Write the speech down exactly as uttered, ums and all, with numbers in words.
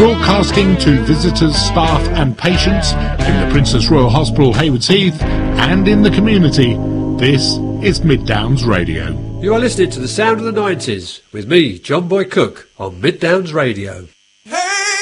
broadcasting to visitors, staff and patients in the Princess Royal Hospital, Haywards Heath, and in the community. This is Mid Downs Radio. You are listening to the sound of the nineties with me, John Boy Cook, on Mid Downs Radio.